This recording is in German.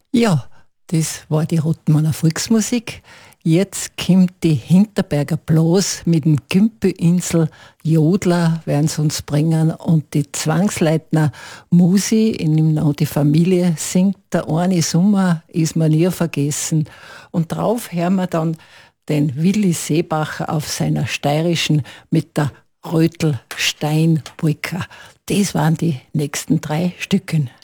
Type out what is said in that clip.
Ja, das war die Rottmanner Volksmusik. Jetzt kommt die Hinterberger Blas mit dem Gümpelinsel Jodler werden sie uns bringen und die Zwangsleitner Musi, in dem noch die Familie singt, der eine Sommer ist mir nie vergessen. Und drauf hören wir dann den Willi Seebacher auf seiner steirischen mit der Rötelsteinpolka. Das waren die nächsten 3 Stücken.